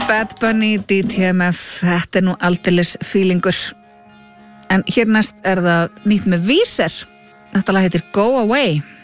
Bad Bunny, DTMF, þetta nú aldeilis feelingur. En hér næst það nýtt með Víser. Þetta lag heitir Go Away.